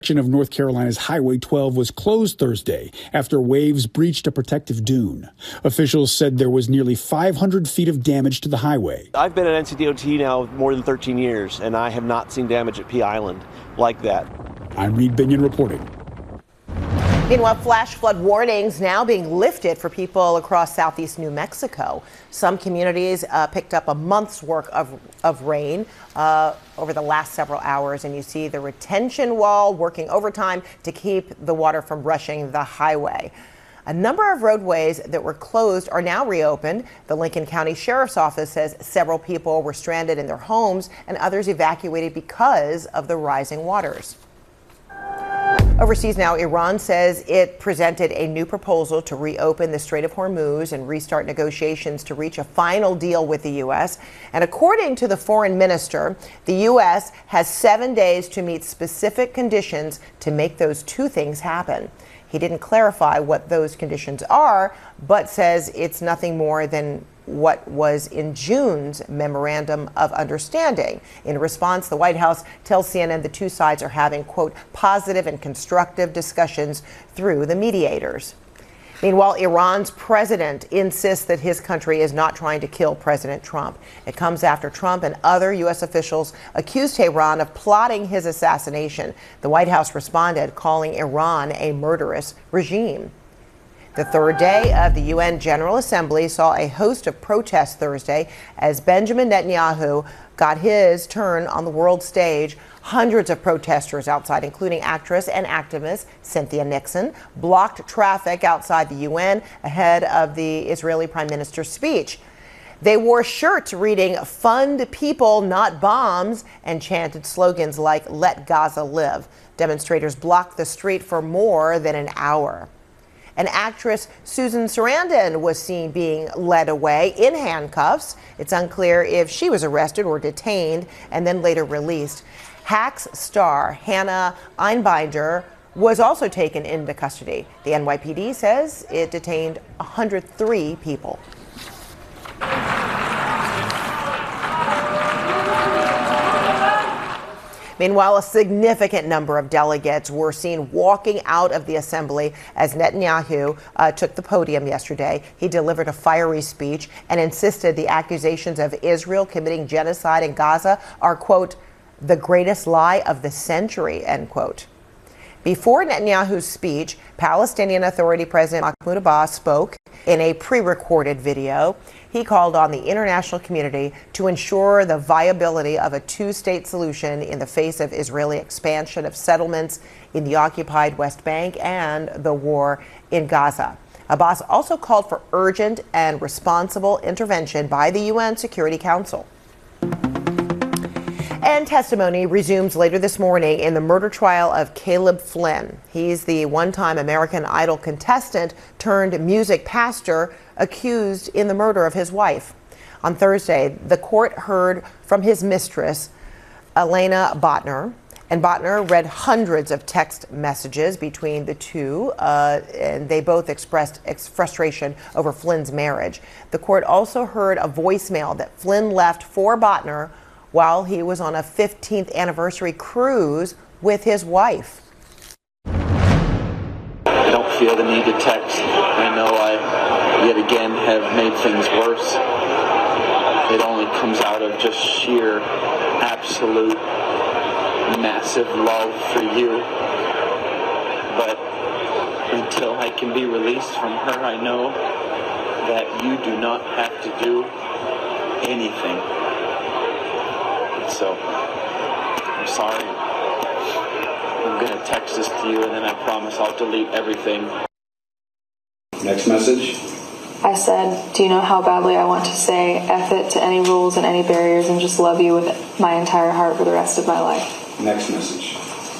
Section of North Carolina's Highway 12 was closed Thursday after waves breached a protective dune. Officials said there was nearly 500 feet of damage to the highway. I've been at NCDOT now more than 13 years, and I have not seen damage at Pea Island like that. I'm Reed Binion reporting. Meanwhile, flash flood warnings now being lifted for people across southeast New Mexico. Some communities picked up a month's worth of rain over the last several hours, and you see the retention wall working overtime to keep the water from rushing the highway. A number of roadways that were closed are now reopened. The Lincoln County Sheriff's Office says several people were stranded in their homes and others evacuated because of the rising waters. Overseas now, Iran says it presented a new proposal to reopen the Strait of Hormuz and restart negotiations to reach a final deal with the U.S. And according to the foreign minister, the U.S. has 7 days to meet specific conditions to make those two things happen. He didn't clarify what those conditions are, but says it's nothing more than what was in June's memorandum of understanding. In response, the White House tells CNN the two sides are having, quote, positive and constructive discussions through the mediators. Meanwhile, Iran's president insists that his country is not trying to kill President Trump. It comes after Trump and other U.S. officials accused Tehran of plotting his assassination. The White House responded, calling Iran a murderous regime. The third day of the UN General Assembly saw a host of protests Thursday as Benjamin Netanyahu got his turn on the world stage. Hundreds of protesters outside, including actress and activist Cynthia Nixon, blocked traffic outside the UN ahead of the Israeli Prime Minister's speech. They wore shirts reading "Fund people, not bombs," and chanted slogans like "Let Gaza live." Demonstrators blocked the street for more than an hour. And actress Susan Sarandon was seen being led away in handcuffs. It's unclear if she was arrested or detained and then later released. Hacks star Hannah Einbinder was also taken into custody. The NYPD says it detained 103 people. Meanwhile, a significant number of delegates were seen walking out of the assembly as Netanyahu took the podium yesterday. He delivered a fiery speech and insisted the accusations of Israel committing genocide in Gaza are, quote, the greatest lie of the century, end quote. Before Netanyahu's speech, Palestinian Authority President Mahmoud Abbas spoke in a pre-recorded video. He called on the international community to ensure the viability of a two-state solution in the face of Israeli expansion of settlements in the occupied West Bank and the war in Gaza. Abbas also called for urgent and responsible intervention by the UN Security Council. And testimony resumes later this morning in the murder trial of Caleb Flynn. He's the one-time American Idol contestant turned music pastor accused in the murder of his wife. On Thursday, the court heard from his mistress, Elena Botner, and Botner read hundreds of text messages between the two, and they both expressed frustration over Flynn's marriage. The court also heard a voicemail that Flynn left for Botner while he was on a 15th anniversary cruise with his wife. I don't feel the need to text. I know I, yet again, have made things worse. It only comes out of just sheer, absolute, massive love for you. But until I can be released from her, I know that you do not have to do anything. So, I'm sorry. I'm going to text this to you, and then I promise I'll delete everything. Next message. I said, do you know how badly I want to say F it to any rules and any barriers and just love you with my entire heart for the rest of my life? Next message.